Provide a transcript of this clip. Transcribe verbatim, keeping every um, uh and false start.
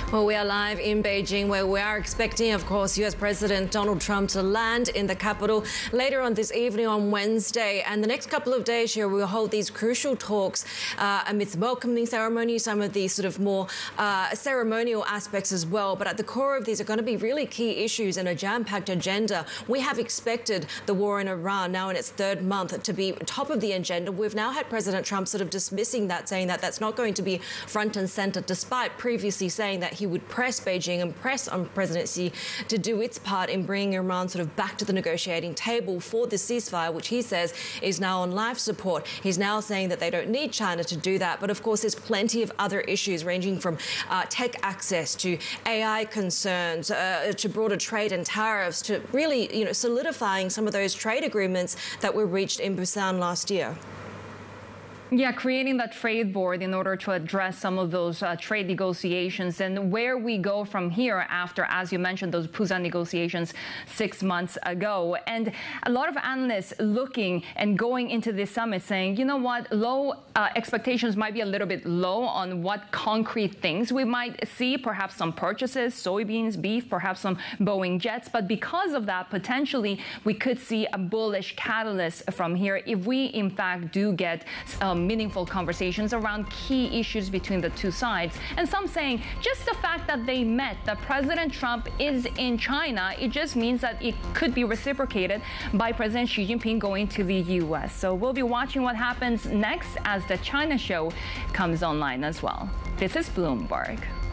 Well, we are live in Beijing, where we are expecting, of course, U S President Donald Trump to land in the capital later on this evening on Wednesday. And the next couple of days here, we'll hold these crucial talks uh, amidst welcoming ceremony, some of these sort of more uh, ceremonial aspects as well. But at the core of these are going to be really key issues and a jam-packed agenda. We have expected the war in Iran, now in its third month, to be top of the agenda. We've now had President Trump sort of dismissing that, saying that that's not going to be front and center, despite previously saying that he would press Beijing and press on President Xi to do its part in bringing Iran sort of back to the negotiating table for the ceasefire, which he says is now on life support. He's now saying that they don't need China to do that. But of course, there's plenty of other issues ranging from uh, tech access to A I concerns, uh, to broader trade and tariffs, to really, you know, solidifying some of those trade agreements that were reached in Busan last year. Yeah, creating that trade board in order to address some of those uh, trade negotiations and where we go from here after, as you mentioned, those Busan negotiations six months ago. And a lot of analysts looking and going into this summit saying, you know what, low uh, expectations might be a little bit low on what concrete things we might see, perhaps some purchases, soybeans, beef, perhaps some Boeing jets. But because of that, potentially we could see a bullish catalyst from here if we, in fact, do get um, meaningful conversations around key issues between the two sides. And some saying just the fact that they met, that President Trump is in China, it just means that it could be reciprocated by President Xi Jinping going to the U S. So we'll be watching what happens next as the China show comes online as well. This is Bloomberg.